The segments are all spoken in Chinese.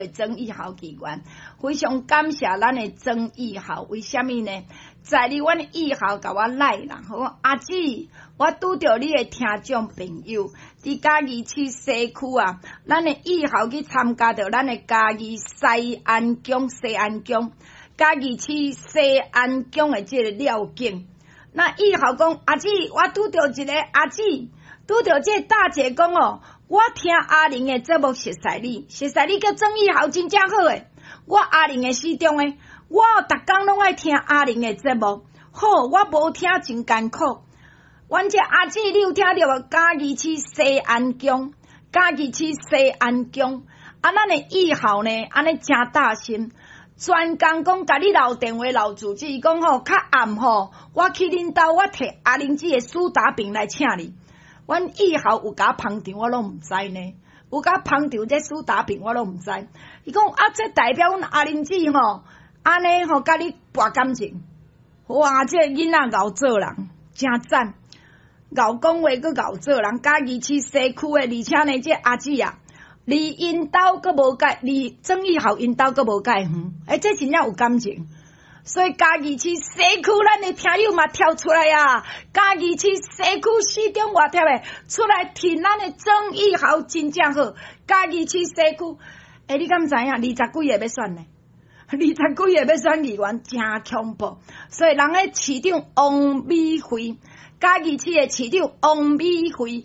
曾义豪议员，非常感谢咱的曾义豪。为什么呢？在哩，阮义豪甲我来啦，好阿姊，我拄着你的听众朋友，伫嘉义市西区啊，咱的义豪去参加着咱的嘉义西安宫，嘉义市西安宫的这个廖景。那义豪讲阿姊，我拄着一个阿姊，拄着这大姐讲哦。我听阿玲的节目熟悉你叫曾义豪真正好诶。我阿玲的始终诶，我逐工拢爱听阿玲的节目。好，我无听真艰苦。阮这阿姊，你有听到无？嘉义市西安宫，咱的义豪呢，安尼真大心。专工讲甲你留电话留住址，伊讲吼较暗吼，我去恁兜，我摕阿玲姊的苏打饼来请你。阮义豪有甲捧场，我拢毋知呢。有甲捧场这苏打饼，我拢毋知。伊讲啊，这代表阮阿玲姊吼，安尼吼甲你博感情。哇，这囡仔熬做人，真赞！熬讲话佮熬做人，嘉义市西区的，而且呢，这阿姊啊，离因兜佮无介，离曾义豪因兜佮无介远。这真正有感情。所以嘉义市西区，咱的听友嘛跳出来啊！嘉义市西区市中外贴的出来替咱的曾义豪真正好。嘉义市西区，你敢知影？20几个要选呢？20几个要选议员，真恐怖。所以人的市长王美惠，嘉义市的市长王美惠，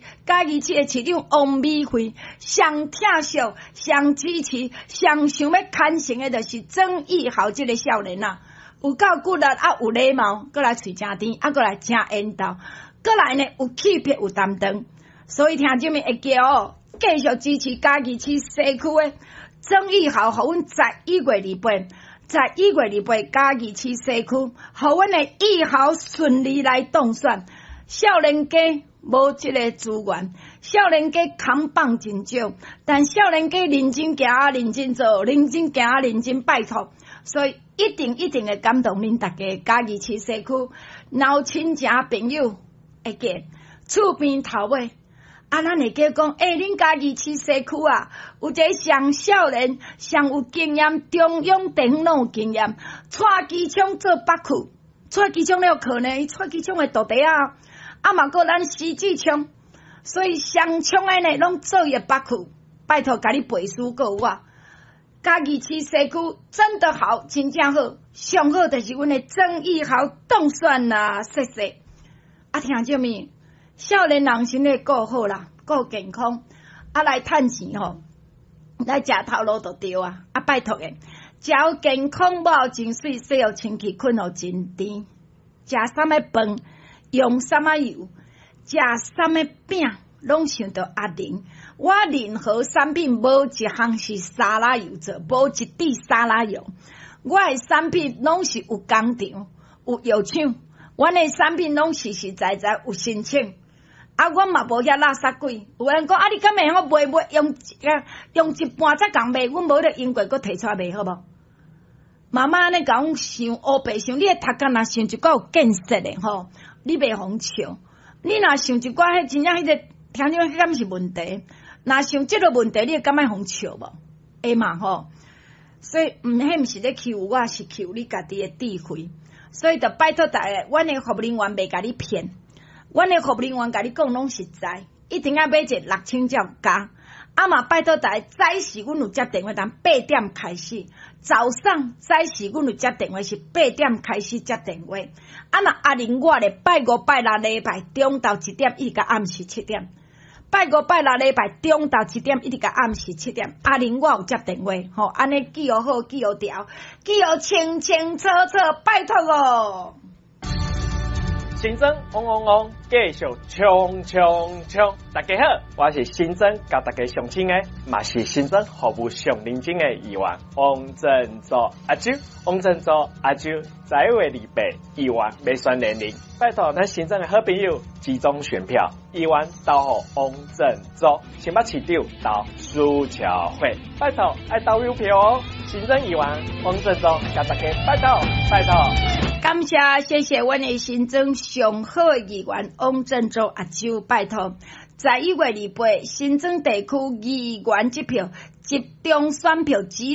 上疼惜、上支持、上想要牵成的，就是曾义豪这个少年啊！有够骨力啊，有礼貌，过来嘴真甜，过来真缘投，过来呢有气魄有担当，所以听众们会叫哦，继续支持嘉义市西区的曾义豪，互阮11月28，嘉义市西区，互阮的义豪顺利来当选。少年家无这个资源，少年家扛棒真少，但少年家认真行，认真做，认真行，认真拜托，所以。一定会感动恁大家，嘉义市西区老亲情朋友会记，厝边头尾咱会记讲，恁嘉义市西区啊，有一个上少年、上有经验，中央地方拢有经验，蔡机枪做北区，蔡机枪了有可能，伊蔡机枪的徒弟啊，嘛个咱施志昌，所以上枪的呢，拢做伊北区，拜托甲你背书个有我。嘉义市西区真的好，真正好，上好就是阮的曾义豪当选啦，谢谢。听众们，少年人先来顾好啦，顾健康，来趁钱吼，来食头路就对啊，拜托诶，食健康无真水，洗好清气，困好真甜，食啥物饭，用啥物油，食啥物饼，拢想到阿玲。我任何产品无一项是沙拉油做，无一滴沙拉油。我的产品拢是有工厂、有药厂，阮的产品拢实实在在有申请。我嘛无遐垃圾贵。有人讲你敢会晓卖用一半才共卖，阮无咧英国佫摕出来卖好无？妈妈安尼讲想乌白想，你的头壳若想一寡有建设的吼，你袂互笑。你若想一寡迄真正迄个，听讲迄敢是问题。若想即个问题，你敢会互笑无？会嘛吼？所以迄毋是咧欺负我，是欺负你家己的智慧。所以就拜托大家，阮的服务人员袂甲你骗，阮的服务人员甲你讲拢实在，一定要买一6000才有加。嘛拜托大家，早时阮有接电话，但8点开始，早上早时阮有接电话是8点开始接电话。若阿玲我咧拜5、拜6礼拜中到1点，一直到暗时7点。拜5、拜6礼拜中到1点，一直到暗时7点。阿玲我有接电话，安尼记号好，记号条，记号清清楚楚，拜托哦。 新增嗡嗡嗡，继续冲冲冲！大家好，我是新增甲大家相亲的，嘛是新增服务上认真的议员王振洲阿舅。王振洲阿舅在位礼拜议员要选年龄，拜托咱新增的好朋友集中选票，议员投互王振洲，先把市长投苏巧慧，拜托爱投邮票哦。新增议员王振洲甲大家拜托拜托。 感谢谢阮的新增上好的议员王振洲阿舅，拜托。11月28，新增地区议员这票集中选票